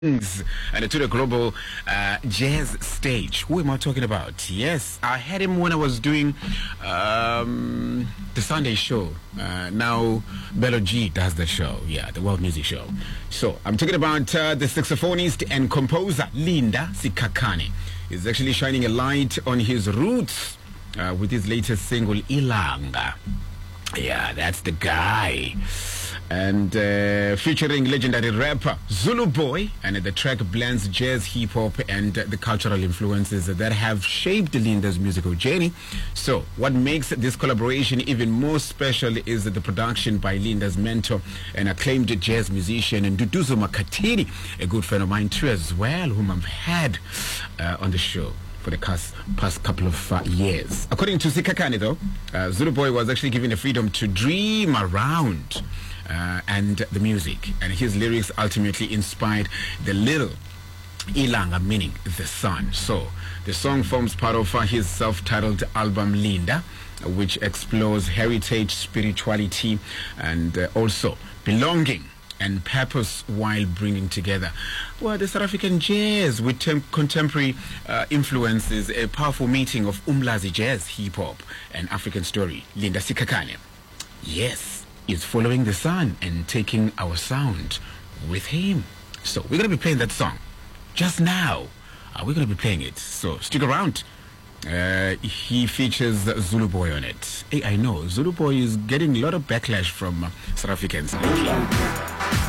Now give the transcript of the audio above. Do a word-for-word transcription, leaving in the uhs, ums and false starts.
and to the global uh, jazz stage. Who am I talking about? Yes, I had him when I was doing um, the Sunday show. Uh, now Bello G does the show, yeah, the world music show. So I'm talking about uh, the saxophonist and composer Linda Sikhakhane. He's actually shining a light on his roots uh, with his latest single Ilanga. Yeah, that's the guy. And uh, featuring legendary rapper Zulu Boy, and the track blends jazz, hip-hop and uh, the cultural influences that have shaped Linda's musical journey. So what makes this collaboration even more special is the production by Linda's mentor and acclaimed jazz musician Nduduzo Makhathini, a good friend of mine too as well, whom I've had uh, on the show for the past, past couple of uh, years. According to Sikhakhane, though, uh, Zulu Boy was actually given the freedom to dream around uh, and the music, and his lyrics ultimately inspired the little Ilanga, meaning the sun. So the song forms part of uh, his self-titled album Linda, which explores heritage, spirituality, and uh, also belonging and purpose while bringing together, well, the South African jazz with tem- contemporary uh, influences, a powerful meeting of Umlazi jazz, hip-hop, and African story. Linda Sikhakhane, yes, is following the sun and taking our sound with him. So we're going to be playing that song just now. Uh, we're going to be playing it, so stick around. Uh, he features Zulu Boy on it. Hey, I know, Zulu Boy is getting a lot of backlash from uh, South Africans lately.